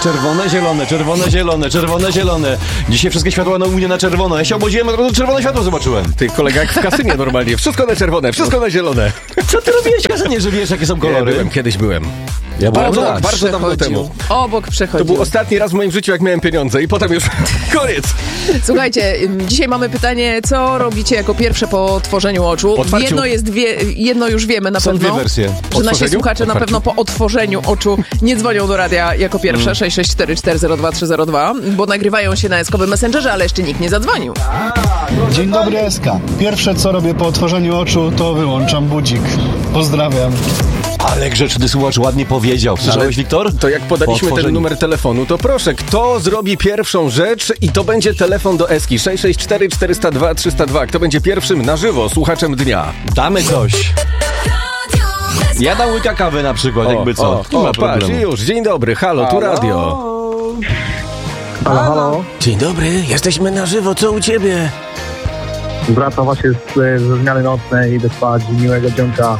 Czerwone, zielone, czerwone, zielone, czerwone, zielone. Dzisiaj wszystkie światła u mnie na czerwono. Ja się obudziłem, a to czerwone światło zobaczyłem. Ty, kolega, jak w kasynie normalnie. Wszystko na czerwone, wszystko na zielone. Co ty robiłeś, kasynie, że wiesz, jakie są kolory? Kiedyś byłem. Ja byłem Bardzo dawno temu. Obok przechodził. To był ostatni raz w moim życiu, jak miałem pieniądze i potem już koniec. Słuchajcie, dzisiaj mamy pytanie, co robicie jako pierwsze po otworzeniu oczu? Otwarciu. Jedno już wiemy na Są pewno. dwie wersje. Że nasi Otworzeniu? słuchacze na pewno po otworzeniu oczu nie dzwonią do radia jako pierwsze 664402302, bo nagrywają się na Eskowym Messengerze, ale jeszcze nikt nie zadzwonił. Dzień dobry, Eska. Pierwsze co robię po otworzeniu oczu, to wyłączam budzik. Pozdrawiam. Ale grzeczny słuchacz ładnie powiedział. Słyszałeś, Wiktor? To jak podaliśmy ten numer telefonu, to proszę, kto zrobi pierwszą rzecz i to będzie telefon do Eski 664 402 302. Kto będzie pierwszym na żywo słuchaczem dnia? Damy coś. Ja dam łyka kawy na przykład, jakby co. Nie ma patrz, problemu. już. Dzień dobry, halo, tu radio. Halo. Dzień dobry, jesteśmy na żywo, co u ciebie? Wracam właśnie ze zmiany nocnej, idę spać, miłego dzionka.